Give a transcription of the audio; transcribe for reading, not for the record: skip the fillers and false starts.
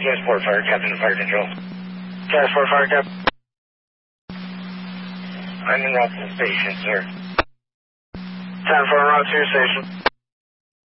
Transport Fire Captain to Fire Control. Transport Fire Captain. I'm en route to the station, sir. 10-4 en route to your station.